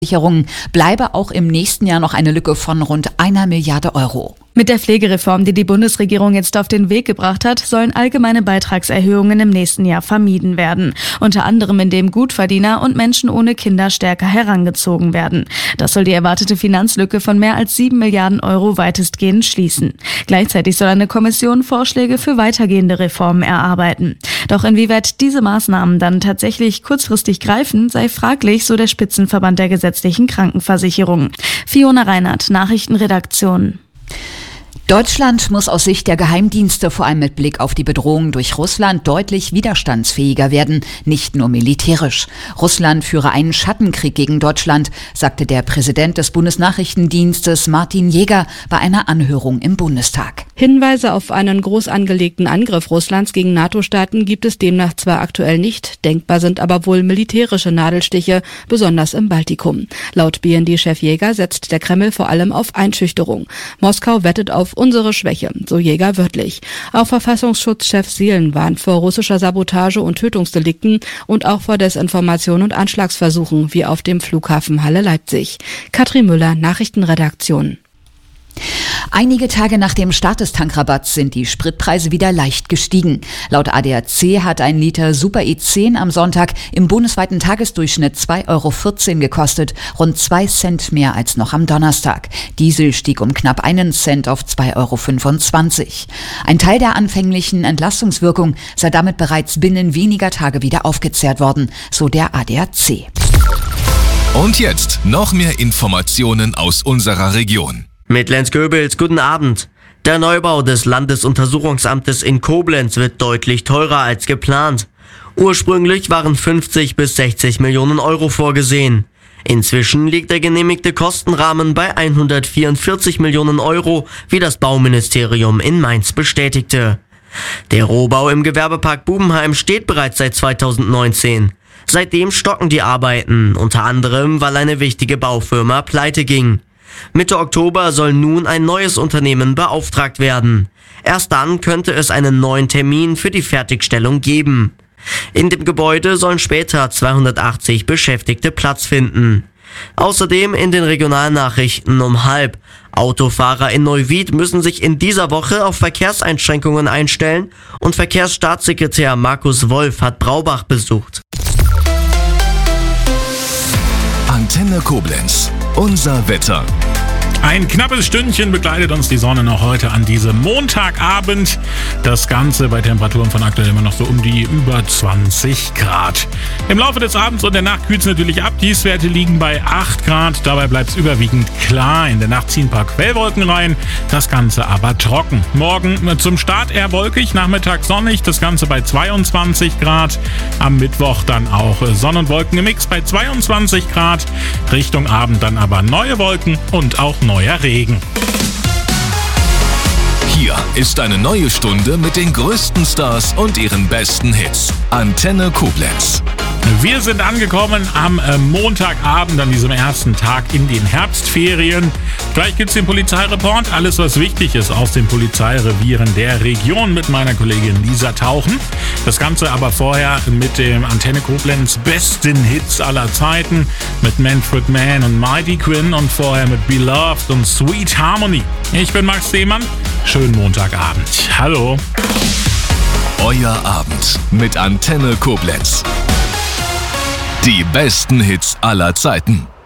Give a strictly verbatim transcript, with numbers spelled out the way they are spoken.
Sicherungen bleibe auch im nächsten Jahr noch eine Lücke von rund einer Milliarde Euro. Mit der Pflegereform, die die Bundesregierung jetzt auf den Weg gebracht hat, sollen allgemeine Beitragserhöhungen im nächsten Jahr vermieden werden. Unter anderem, indem Gutverdiener und Menschen ohne Kinder stärker herangezogen werden. Das soll die erwartete Finanzlücke von mehr als sieben Milliarden Euro weitestgehend schließen. Gleichzeitig soll eine Kommission Vorschläge für weitergehende Reformen erarbeiten. Doch inwieweit diese Maßnahmen dann tatsächlich kurzfristig greifen, sei fraglich, so der Spitzenverband der gesetzlichen Krankenversicherung. Fiona Reinhardt, Nachrichtenredaktion. Deutschland muss aus Sicht der Geheimdienste vor allem mit Blick auf die Bedrohung durch Russland deutlich widerstandsfähiger werden, nicht nur militärisch. Russland führe einen Schattenkrieg gegen Deutschland, sagte der Präsident des Bundesnachrichtendienstes Martin Jäger bei einer Anhörung im Bundestag. Hinweise auf einen groß angelegten Angriff Russlands gegen NATO-Staaten gibt es demnach zwar aktuell nicht, denkbar sind aber wohl militärische Nadelstiche, besonders im Baltikum. Laut B N D-Chef Jäger setzt der Kreml vor allem auf Einschüchterung. Moskau wettet auf unsere Schwäche, so Jäger wörtlich. Auch Verfassungsschutzchef Seelen warnt vor russischer Sabotage und Tötungsdelikten und auch vor Desinformation und Anschlagsversuchen, wie auf dem Flughafen Halle-Leipzig. Katrin Müller, Nachrichtenredaktion. Einige Tage nach dem Start des Tankrabatts sind die Spritpreise wieder leicht gestiegen. Laut A D A C hat ein Liter Super E zehn am Sonntag im bundesweiten Tagesdurchschnitt zwei Euro vierzehn gekostet, rund zwei Cent mehr als noch am Donnerstag. Diesel stieg um knapp einen Cent auf zwei Euro fünfundzwanzig. Ein Teil der anfänglichen Entlastungswirkung sei damit bereits binnen weniger Tage wieder aufgezehrt worden, so der A D A C. Und jetzt noch mehr Informationen aus unserer Region. Mit Lenz Goebels, guten Abend. Der Neubau des Landesuntersuchungsamtes in Koblenz wird deutlich teurer als geplant. Ursprünglich waren fünfzig bis sechzig Millionen Euro vorgesehen. Inzwischen liegt der genehmigte Kostenrahmen bei hundertvierundvierzig Millionen Euro, wie das Bauministerium in Mainz bestätigte. Der Rohbau im Gewerbepark Bubenheim steht bereits seit zweitausendneunzehn. Seitdem stocken die Arbeiten, unter anderem, weil eine wichtige Baufirma pleite ging. Mitte Oktober soll nun ein neues Unternehmen beauftragt werden. Erst dann könnte es einen neuen Termin für die Fertigstellung geben. In dem Gebäude sollen später zweihundertachtzig Beschäftigte Platz finden. Außerdem in den Regionalnachrichten um halb. Autofahrer in Neuwied müssen sich in dieser Woche auf Verkehrseinschränkungen einstellen und Verkehrsstaatssekretär Markus Wolf hat Braubach besucht. Antenne Koblenz. Unser Wetter. Ein knappes Stündchen begleitet uns die Sonne noch heute an diesem Montagabend. Das Ganze bei Temperaturen von aktuell immer noch so um die über zwanzig Grad. Im Laufe des Abends und der Nacht kühlt es natürlich ab. Tiefstwerte liegen bei acht Grad. Dabei bleibt es überwiegend klar. In der Nacht ziehen ein paar Quellwolken rein. Das Ganze aber trocken. Morgen zum Start eher wolkig, nachmittags sonnig. Das Ganze bei zweiundzwanzig Grad. Am Mittwoch dann auch Sonne und Wolken im Mix bei zweiundzwanzig Grad. Richtung Abend dann aber neue Wolken und auch neuer Regen. Hier ist eine neue Stunde mit den größten Stars und ihren besten Hits. Antenne Koblenz. Wir sind angekommen am Montagabend, an diesem ersten Tag in den Herbstferien. Gleich gibt's den Polizeireport, alles was wichtig ist aus den Polizeirevieren der Region mit meiner Kollegin Lisa Tauchen. Das Ganze aber vorher mit dem Antenne Koblenz besten Hits aller Zeiten mit Manfred Mann und Mighty Quinn und vorher mit Beloved und Sweet Harmony. Ich bin Max Seemann, schönen Montagabend. Hallo. Euer Abend mit Antenne Koblenz. Die besten Hits aller Zeiten.